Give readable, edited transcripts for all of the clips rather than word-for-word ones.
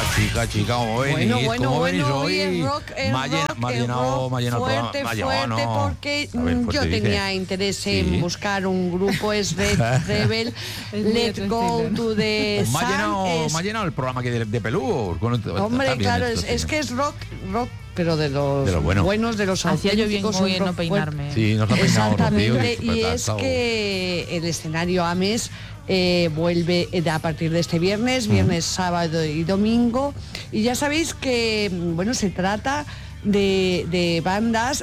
Chica, ¿cómo venís? ¿Cómo venís hoy? El rock, me ha llenado fuerte, porque yo tenía interés en buscar un grupo, es Red Rebel, Let's Go to the Sun. Me ha llenado el programa aquí de Pelú. Hombre, claro, es que es rock, pero de los buenos, de los hacía yo bien auténticos. hoy en no peinarme. Sí, nos ha peinado exactamente, Rocío, y es que el escenario Ames vuelve a partir de este viernes, sábado y domingo, y ya sabéis que se trata de bandas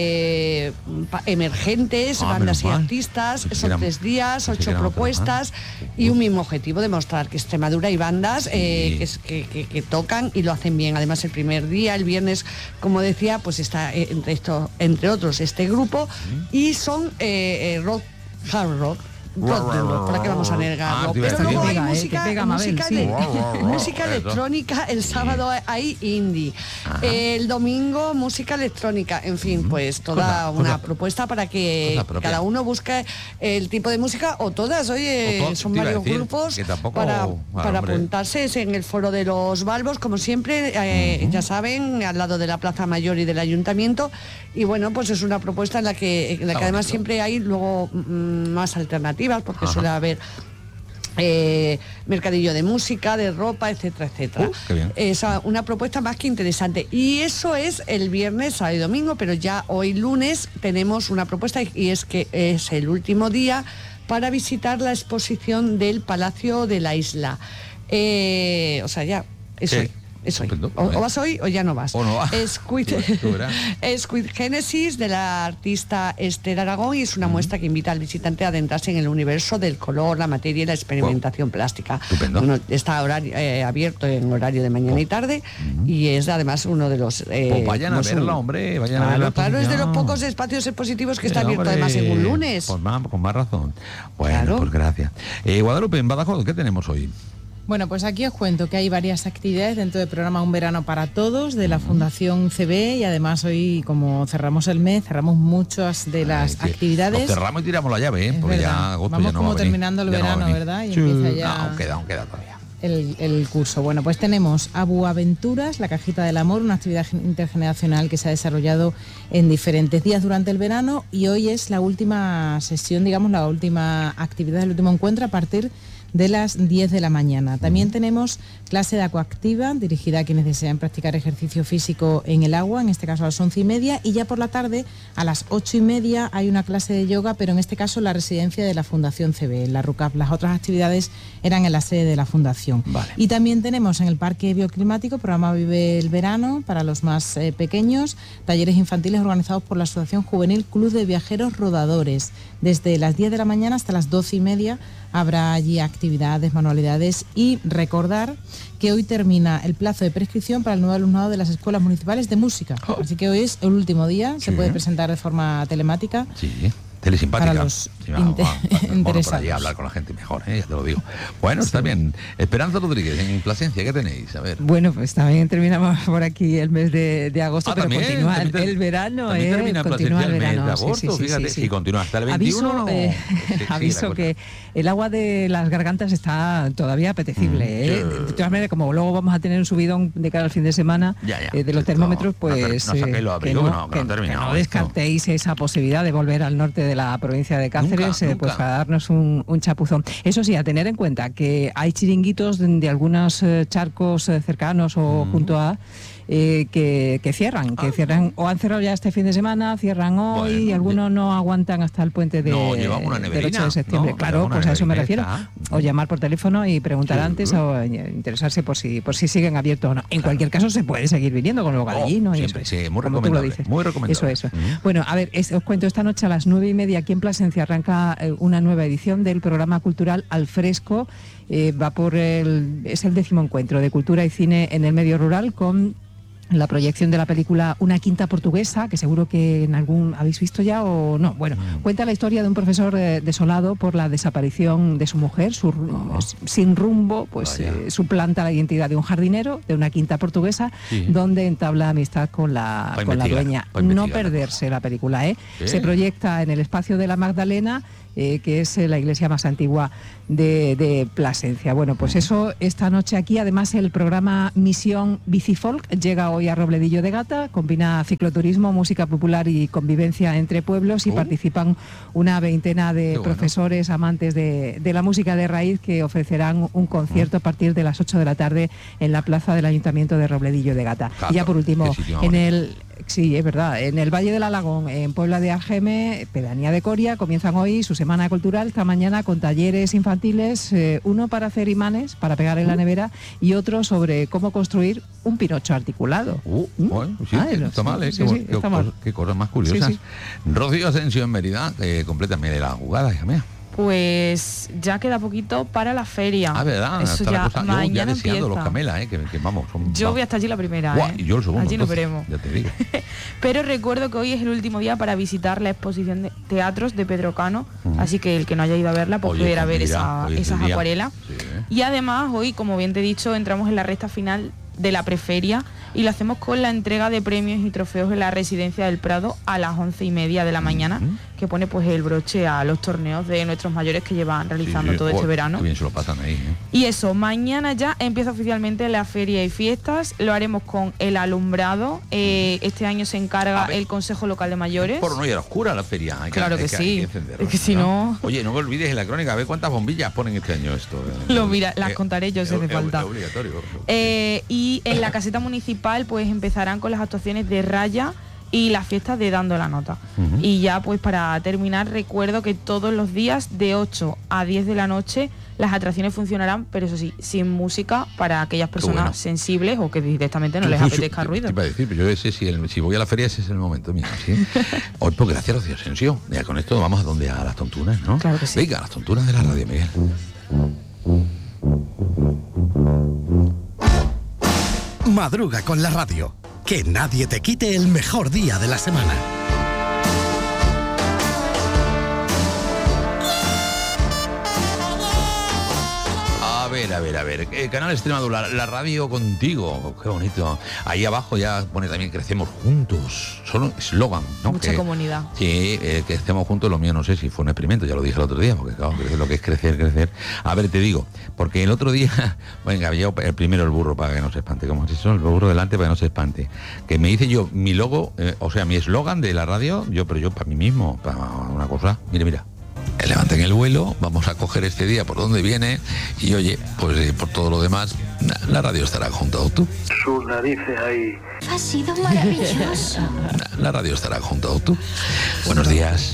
emergentes, bandas y artistas. Son 3 días, 8 propuestas y un mismo objetivo: demostrar que Extremadura hay bandas que tocan y lo hacen bien. Además, el primer día, el viernes, como decía, pues está entre otros este grupo, y son rock, hard rock. ¿Para qué vamos a negarlo? Pero luego hay música electrónica. El sábado hay indie, el domingo música electrónica. En fin, pues toda una propuesta para que cada uno busque el tipo de música, o todas. Oye, son varios grupos para apuntarse. Es en el Foro de los Balbos, como siempre, ya saben, al lado de la Plaza Mayor y del Ayuntamiento. Y pues es una propuesta en la que además siempre hay luego más alternativas, porque suele haber mercadillo de música, de ropa, etcétera. Qué bien. Es una propuesta más que interesante. Y eso es el viernes, sábado y domingo, pero ya hoy lunes tenemos una propuesta, y es que es el último día para visitar la exposición del Palacio de la Isla. Ya, eso es. Eso. O vas hoy o ya no vas. O no vas. Es Quid Genesis, de la artista Esther Aragón, y es una muestra que invita al visitante a adentrarse en el universo del color, la materia y la experimentación plástica. Está abierto en horario de mañana y tarde, y es además uno de los... vayan a verla, hombre. Vayan a verla. Claro, es de los pocos espacios expositivos que está abierto además en un lunes. Con más razón. Bueno, pues gracias. Guadalupe, en Badajoz, ¿qué tenemos hoy? Bueno, pues aquí os cuento que hay varias actividades dentro del programa Un Verano para Todos de la Fundación CB, y además hoy, como cerramos el mes, cerramos muchas de las actividades. Nos cerramos y tiramos la llave, porque ya agosto vamos ya no como va a venir. terminando el verano, ¿verdad? Y empieza ya... Aún queda todavía. El curso. Bueno, pues tenemos Abu Aventuras, la cajita del amor, una actividad intergeneracional que se ha desarrollado en diferentes días durante el verano, y hoy es la última sesión, digamos, la última actividad, el último encuentro a partir de las 10 de la mañana. También tenemos clase de acuactiva dirigida a quienes desean practicar ejercicio físico en el agua, en este caso a las 11:30, y ya por la tarde a las 8:30 hay una clase de yoga, pero en este caso en la residencia de la Fundación CB, en la RUCAP. Las otras actividades eran en la sede de la Fundación. Vale. Y también tenemos en el Parque Bioclimático, programa Vive el Verano para los más pequeños, talleres infantiles organizados por la Asociación Juvenil Club de Viajeros Rodadores. Desde las 10 de la mañana hasta las 12:30 habrá allí actividades, manualidades, y recordar que hoy termina el plazo de prescripción para el nuevo alumnado de las escuelas municipales de música. Así que hoy es el último día, se puede presentar de forma telemática. Sí. Telesimpática. Para los interesados. Por allí a hablar con la gente mejor, ya te lo digo. Bueno, está bien. Esperanza Rodríguez, en Plasencia, ¿qué tenéis? A ver. Bueno, pues también terminamos por aquí el mes de agosto, pero ¿también? Continúa el verano. También termina continúa el mes verano, de agosto, fíjate, y continúa hasta el 21. Aviso que el agua de las gargantas está todavía apetecible. De todas maneras, como luego vamos a tener un subidón de cara al fin de semana de los termómetros, pues que no descartéis esa posibilidad de volver al norte de la provincia de Cáceres, pues para darnos un chapuzón. Eso sí, a tener en cuenta que hay chiringuitos de algunos charcos cercanos o junto a que cierran o han cerrado ya este fin de semana, cierran hoy, y algunos no aguantan hasta el puente del 8 de septiembre. Claro, pues a eso me refiero. O llamar por teléfono y preguntar antes, o interesarse por si siguen abiertos o no. En cualquier caso se puede seguir viniendo con el bocadillino y siempre, eso. Sí, muy recomendable. Muy recomendable. Eso. Bueno, a ver, os cuento, esta noche a las 9:30 aquí en Plasencia arranca una nueva edición del programa cultural Al Fresco. Es el 10º encuentro de cultura y cine en el medio rural, con la proyección de la película Una quinta portuguesa, que seguro que en algún habéis visto ya o no. Bueno, cuenta la historia de un profesor desolado por la desaparición de su mujer, sin rumbo, pues suplanta la identidad de un jardinero de una quinta portuguesa, donde entabla amistad con la dueña. No perderse la película, Se proyecta en el Espacio de la Magdalena que es la iglesia más antigua de Plasencia. Bueno, pues eso esta noche aquí. Además, el programa Misión Bicifolk llega hoy a Robledillo de Gata, combina cicloturismo, música popular y convivencia entre pueblos, y participan una veintena de profesores amantes de la música de raíz, que ofrecerán un concierto a partir de las 8 de la tarde en la plaza del Ayuntamiento de Robledillo de Gata. Y ya por último, sí, es verdad, en el Valle del Alagón, en Puebla de Argeme, pedanía de Coria, comienzan hoy su semana cultural esta mañana con talleres infantiles, uno para hacer imanes, para pegar en la nevera, y otro sobre cómo construir un pinocho articulado. Bueno, sí, está mal, ¿eh? Qué cosas más curiosas. Sí. Rocío Asensio en Mérida, complétame de la jugada, hija mía. Pues ya queda poquito para la feria. ¿Verdad? Eso ya mañana empieza. Los camelas, que vamos. Yo voy hasta allí la primera. Y yo el segundo. Allí nos veremos. Ya te digo. Pero recuerdo que hoy es el último día para visitar la exposición de teatros de Pedro Cano, así que el que no haya ido a verla, pues pudiera ver esas acuarelas. Sí, Y además hoy, como bien te he dicho, entramos en la recta final de la preferia y lo hacemos con la entrega de premios y trofeos en la Residencia del Prado a las 11:30 de la mañana, que pone pues el broche a los torneos de nuestros mayores que llevan realizando todo este verano. Qué bien se lo pasan ahí, ¿eh? Y eso, mañana ya empieza oficialmente la feria y fiestas, lo haremos con el alumbrado, este año se encarga el Consejo Local de Mayores. Por no ir a oscura la feria. Claro que sí, es que si no... Oye, no me olvides en la crónica, a ver cuántas bombillas ponen este año esto. Mira, las contaré yo si hace falta. Es obligatorio. Y en la caseta municipal pues empezarán con las actuaciones de Raya y las fiestas de Dando la Nota. Y ya pues para terminar, recuerdo que todos los días de 8 a 10 de la noche las atracciones funcionarán, pero eso sí, sin música para aquellas personas sensibles o que directamente no les apetezca ruido. Te iba a decir, pero yo sé si voy a la feria ese es el momento mío, ¿sí? Hoy pues gracias Rocío Asensio. Ya con esto vamos a las tontunas, ¿no? Claro que sí. Venga, a las tontunas de la radio, Miguel. Madruga con la radio. Que nadie te quite el mejor día de la semana. A ver, Canal Extremadura, la radio contigo, qué bonito. Ahí abajo ya pone también crecemos juntos, solo eslogan, ¿no? Mucha comunidad. Sí, que estemos juntos, lo mío no sé si fue un experimento, ya lo dije el otro día, porque claro, lo que es crecer. A ver, te digo, porque el otro día, venga, yo primero el burro para que no se espante, como es eso, el burro delante para que no se espante, que me hice yo mi logo, mi eslogan de la radio, pero yo para mí mismo, para una cosa, mira. Levanten el vuelo, vamos a coger este día por donde viene y oye, pues por todo lo demás, la radio estará junto a tú. Sus narices ahí. Ha sido maravilloso. La radio estará junto a tú. Buenos días.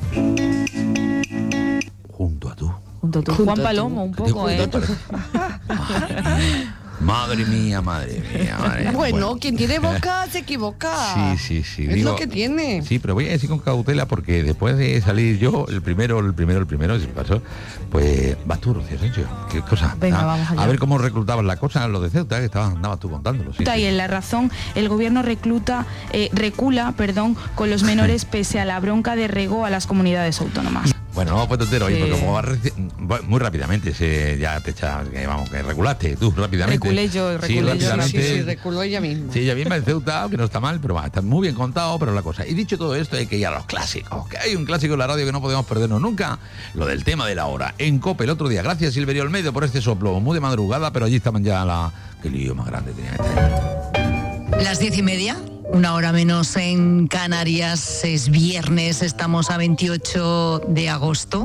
Junto a tú. Juan Palomo, un poco, Madre mía. Bueno, quien tiene boca se equivoca. Sí. Es lo que tiene. Sí, pero voy a decir con cautela porque después de salir yo, el primero, si pasó, pues vas tú, Rocío Asensio. ¿Qué cosa? Venga, vamos allá. A ver cómo reclutabas la cosa, lo de Ceuta, que andabas tú contándolo. Sí. Y en La Razón, el gobierno recula, con los menores pese a la bronca de Rego a las comunidades autónomas. Bueno, vamos pues entero, oye, porque como muy rápidamente ya te echas, que regulaste tú rápidamente. Reculé yo. Sí, reculó ella misma. Sí, ella misma en Ceuta, que no está mal, pero está muy bien contado, pero la cosa. Y dicho todo esto, hay que ir a los clásicos, que hay un clásico en la radio que no podemos perdernos nunca, lo del tema de la hora. En COPE el otro día, gracias Silverio Olmedo por este soplo, muy de madrugada, pero allí estaban ya qué lío más grande tenía este. Las 10:30. 1 hora menos en Canarias, es viernes, estamos a 28 de agosto.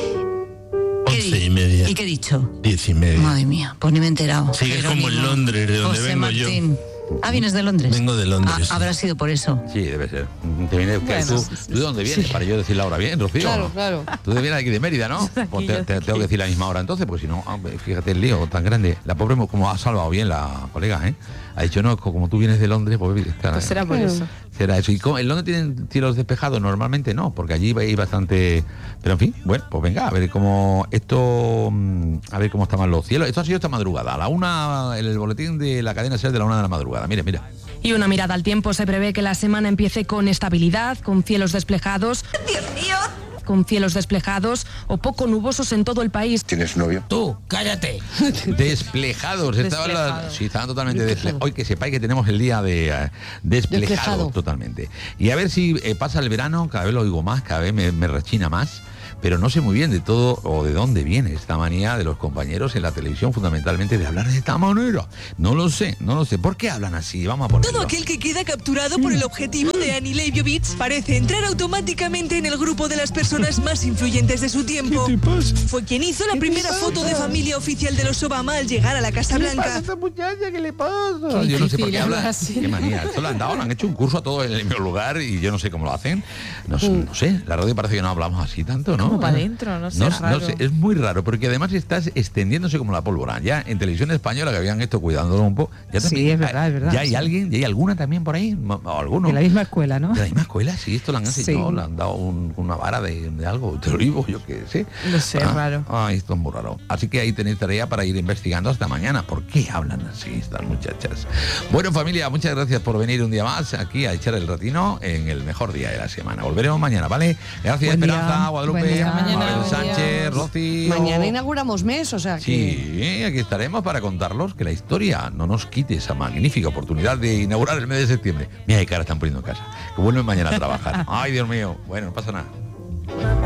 11:30. ¿Y qué he dicho? 10:30. Madre mía, pues ni me he enterado. Sigue como en Londres, de donde José vengo Martín. yo. ¿Vienes de Londres? Vengo de Londres. Habrá sido por eso. Sí, debe ser. ¿Tú de dónde vienes? Para yo decir la hora bien, Rocío. Claro. Tú vienes aquí de Mérida, ¿no? Pues te tengo que decir la misma hora entonces, pues si no, fíjate el lío tan grande. La pobre como ha salvado bien la colega, ¿eh? Ha dicho, no, como tú vienes de Londres, pues será por eso. Será eso. ¿Y en Londres tienen cielos despejados? Normalmente no, porque allí veis bastante... Pero en fin, bueno, pues venga, a ver cómo estaban los cielos. Esto ha sido esta madrugada, a la 1, el boletín de la cadena SER de la 1 de la madrugada. Mira. Y una mirada al tiempo, se prevé que la semana empiece con estabilidad, con cielos despejados. ¡Dios mío! Con cielos despejados o poco nubosos en todo el país. ¿Tienes novio? Tú, cállate. Desplejados. Estaban totalmente desplejados. Hoy que sepáis que tenemos el día de desplejados totalmente. Y a ver si pasa el verano, cada vez lo oigo más, cada vez me rechina más. pero no sé muy bien de todo o de dónde viene esta manía de los compañeros en la televisión, fundamentalmente de hablar de esta manera. No lo sé. ¿Por qué hablan así? Vamos a ponerlo. Todo aquel que queda capturado por el objetivo de Annie Leibovitz parece entrar automáticamente en el grupo de las personas más influyentes de su tiempo. ¿Qué te pasa? Fue quien hizo la primera foto de familia oficial de los Obama al llegar a la Casa Blanca. ¿Qué le pasa a esta muchacha? ¿Qué le pasa? Yo no sé por qué habla así. Qué manía. Esto lo han dado, le han hecho un curso a todo en el mismo lugar y yo no sé cómo lo hacen. No sé, la radio parece que no hablamos así tanto, ¿no? Como para adentro, no sé, raro. No sé, es muy raro, porque además estás extendiéndose como la pólvora. Ya en televisión española, que habían esto cuidándolo un poco, ya también, sí, es verdad. ¿Ya hay alguien? ¿Ya hay alguna también por ahí? ¿O alguno? De la misma escuela, ¿no? De la misma escuela, sí, esto lo han enseñado, le han dado una vara de algo, de olivo, yo qué sé. No sé, raro. Esto es muy raro. Así que ahí tenéis tarea para ir investigando hasta mañana. ¿Por qué hablan así estas muchachas? Bueno, familia, muchas gracias por venir un día más aquí a echar el ratino en el mejor día de la semana. Volveremos mañana, ¿vale? Gracias, Esperanza, Guadalupe, Mabel Sánchez, Rosy. Mañana inauguramos mes, o sea que... Sí, aquí estaremos para contarlos que la historia no nos quite esa magnífica oportunidad de inaugurar el mes de septiembre. Mira qué cara están poniendo en casa. Que vuelven mañana a trabajar. Ay, Dios mío. Bueno, no pasa nada.